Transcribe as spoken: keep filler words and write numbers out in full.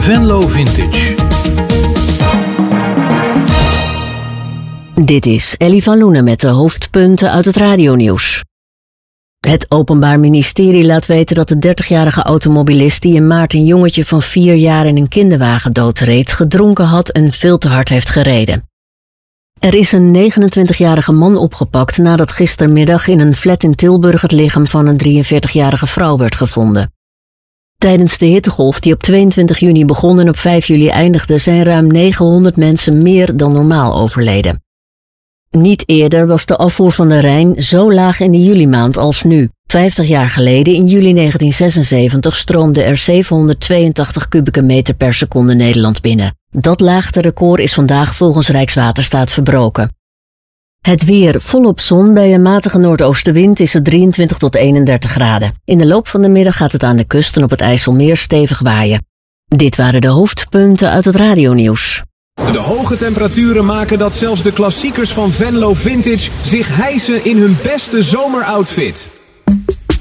Venlo Vintage. Dit is Ellie van Loenen met de hoofdpunten uit het radionieuws. Het Openbaar Ministerie laat weten dat de dertigjarige automobilist die in maart een jongetje van vier jaar in een kinderwagen doodreed, gedronken had en veel te hard heeft gereden. Er is een negenentwintigjarige man opgepakt nadat gistermiddag in een flat in Tilburg het lichaam van een drieënveertigjarige vrouw werd gevonden. Tijdens de hittegolf die op tweeëntwintig juni begon en op vijf juli eindigde, zijn ruim negenhonderd mensen meer dan normaal overleden. Niet eerder was de afvoer van de Rijn zo laag in de julimaand als nu. Vijftig jaar geleden, in juli negentien zesenzeventig, stroomde er zevenhonderdtweeëntachtig kubieke meter per seconde Nederland binnen. Dat laagste record is vandaag volgens Rijkswaterstaat verbroken. Het weer: volop zon, bij een matige noordoostenwind is het drieëntwintig tot eenendertig graden. In de loop van de middag gaat het aan de kust en op het IJsselmeer stevig waaien. Dit waren de hoofdpunten uit het radionieuws. De hoge temperaturen maken dat zelfs de klassiekers van Venlo Vintage zich hijsen in hun beste zomeroutfit.